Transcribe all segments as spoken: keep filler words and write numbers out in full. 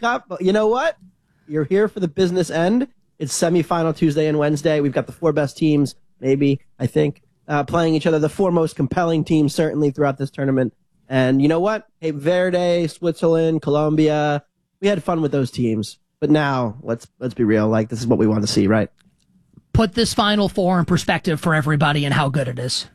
Cup. But you know what? You're here for the business end. It's semifinal Tuesday and Wednesday. We've got the four best teams, maybe, I think, uh, playing each other. The four most compelling teams, certainly, throughout this tournament. And you know what? Cape Verde, Switzerland, Colombia. We had fun with those teams. But now, let's let's be real. Like, this is what we want to see, right? Put this Final Four in perspective for everybody and how good it is.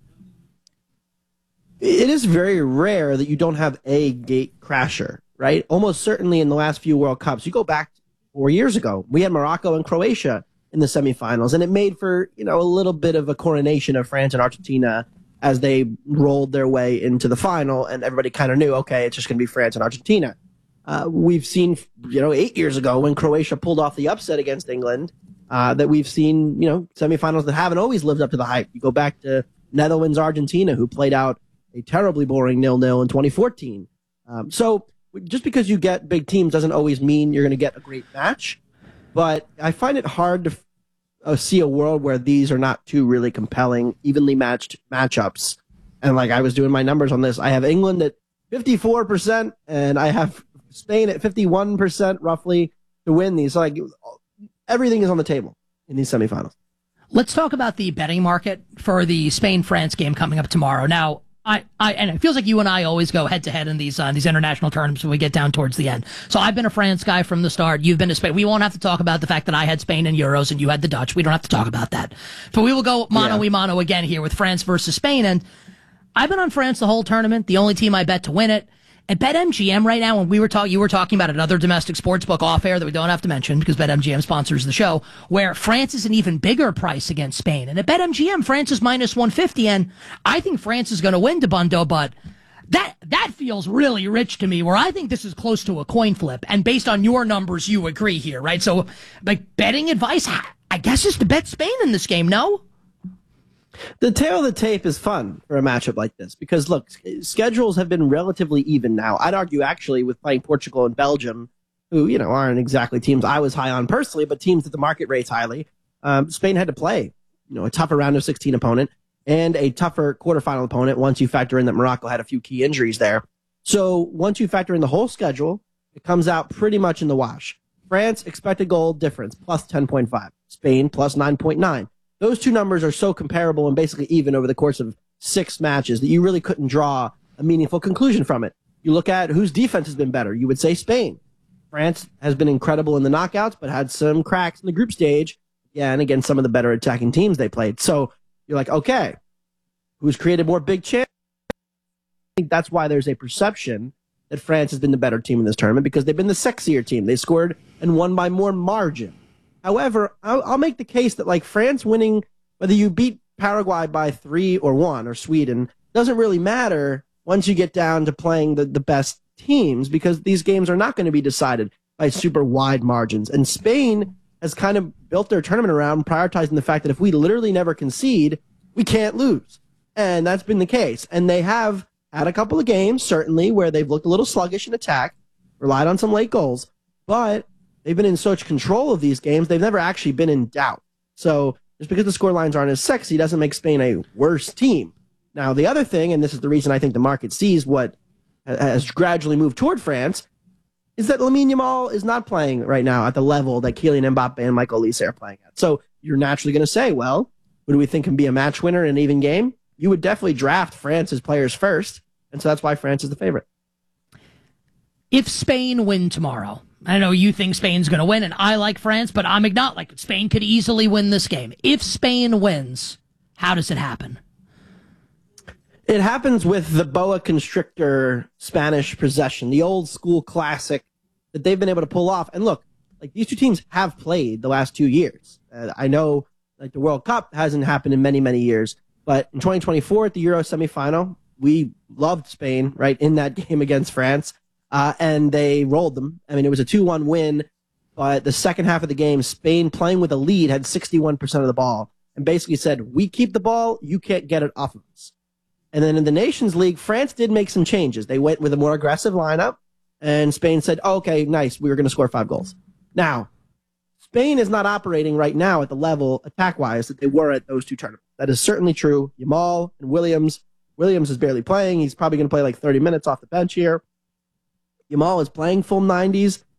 It is very rare that you don't have a gate crasher, right? Almost certainly in the last few World Cups. You go back four years ago, we had Morocco and Croatia in the semifinals, and it made for, you know, a little bit of a coronation of France and Argentina as they rolled their way into the final, and everybody kind of knew, okay, it's just going to be France and Argentina. Uh, we've seen, you know, eight years ago when Croatia pulled off the upset against England, uh, that we've seen, you know, semifinals that haven't always lived up to the hype. You go back to Netherlands-Argentina, who played out a terribly boring nil-nil in twenty fourteen. Um, so just because you get big teams doesn't always mean you're going to get a great match. But I find it hard to uh, see a world where these are not two really compelling, evenly matched matchups. And like I was doing my numbers on this, I have England at fifty-four percent and I have Spain at fifty-one percent roughly to win these. So like everything is on the table in these semifinals. Let's talk about the betting market for the Spain-France game coming up tomorrow. Now, I, I, and it feels like you and I always go head to head in these uh, these international tournaments when we get down towards the end. So I've been a France guy from the start. You've been to Spain. We won't have to talk about the fact that I had Spain in Euros and you had the Dutch. We don't have to talk about that. But we will go mano a mano again here with France versus Spain. And I've been on France the whole tournament. The only team I bet to win it. At BetMGM right now, when we were talking, you were talking about another domestic sports book off air that we don't have to mention because BetMGM sponsors the show, where France is an even bigger price against Spain. And at BetMGM, France is minus one fifty, and I think France is going to win, Dabundo, but that that feels really rich to me, where I think this is close to a coin flip. And based on your numbers, you agree here, right? So, like, betting advice, I guess, is to bet Spain in this game, no? The tail of the tape is fun for a matchup like this because, look, schedules have been relatively even now. I'd argue, actually, with playing Portugal and Belgium, who, you know, aren't exactly teams I was high on personally, but teams that the market rates highly. Um, Spain had to play, you know, a tougher round of sixteen opponent and a tougher quarterfinal opponent once you factor in that Morocco had a few key injuries there. So once you factor in the whole schedule, it comes out pretty much in the wash. France, expected goal difference, plus ten point five. Spain, plus nine point nine. Those two numbers are so comparable and basically even over the course of six matches that you really couldn't draw a meaningful conclusion from it. You look at whose defense has been better. You would say Spain. France has been incredible in the knockouts, but had some cracks in the group stage. Yeah, and against some of the better attacking teams they played. So you're like, okay, who's created more big chances? I think that's why there's a perception that France has been the better team in this tournament because they've been the sexier team. They scored and won by more margin. However, I'll, I'll make the case that, like, France winning, whether you beat Paraguay by three or one, or Sweden, doesn't really matter once you get down to playing the, the best teams because these games are not going to be decided by super wide margins. And Spain has kind of built their tournament around prioritizing the fact that if we literally never concede, we can't lose. And that's been the case. And they have had a couple of games, certainly, where they've looked a little sluggish in attack, relied on some late goals, but they've been in such control of these games, they've never actually been in doubt. So just because the score lines aren't as sexy doesn't make Spain a worse team. Now, the other thing, and this is the reason I think the market sees what has gradually moved toward France, is that Lamine Yamal is not playing right now at the level that Kylian Mbappe and Michael Olise are playing at. So you're naturally going to say, well, who do we think can be a match winner in an even game? You would definitely draft France's players first, and so that's why France is the favorite. If Spain win tomorrow, I know you think Spain's going to win, and I like France, but I'm not like Spain could easily win this game. If Spain wins, how does it happen? It happens with the boa constrictor Spanish possession, the old school classic that they've been able to pull off. And look, like these two teams have played the last two years. Uh, I know like the World Cup hasn't happened in many, many years, but in twenty twenty-four at the Euro semifinal, we loved Spain, right, in that game against France. Uh, and they rolled them. I mean, it was a two one win, but the second half of the game, Spain playing with a lead had sixty-one percent of the ball and basically said, we keep the ball, you can't get it off of us. And then in the Nations League, France did make some changes. They went with a more aggressive lineup, and Spain said, oh, okay, nice, we were going to score five goals. Now, Spain is not operating right now at the level, attack-wise, that they were at those two tournaments. That is certainly true. Yamal and Williams. Williams is barely playing. He's probably going to play like thirty minutes off the bench here. Yamal is playing full nineties.